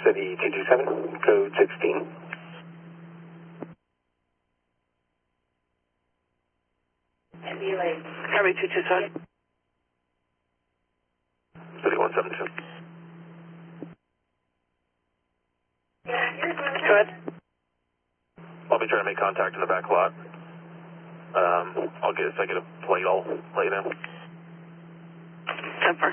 City 227, code 16. Harry 227. City 172. Go ahead. I'll be trying to make contact in the back lot. If I get a plate, I'll let you know. 10-4.